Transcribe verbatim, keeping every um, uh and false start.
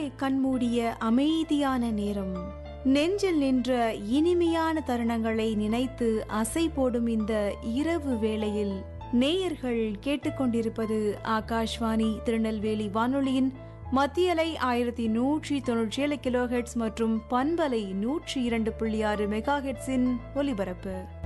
கண்மூடிய அமைதியான நேரம், நெஞ்சில் நின்ற இனிமையான தருணங்களை நினைத்து அசை போடும் இந்த இரவு வேளையில் நேயர்கள் கேட்டுக்கொண்டிருப்பது ஆகாஷ்வாணி திருநெல்வேலி வானொலியின் மத்தியலை ஆயிரத்தி நூற்றி தொன்னூற்றி ஏழு கிலோ ஹெர்ட்ஸ் மற்றும் பண்பலை நூற்றி இரண்டு புள்ளி ஆறு மெகா ஹெர்ட்ஸின் ஒலிபரப்பு.